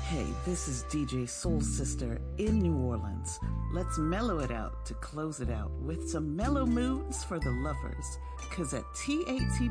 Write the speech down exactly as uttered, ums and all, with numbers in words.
Hey, this is D J Soul Sister in New Orleans. Let's mellow it out to close it out with some mellow moods for the lovers. Cause at T A T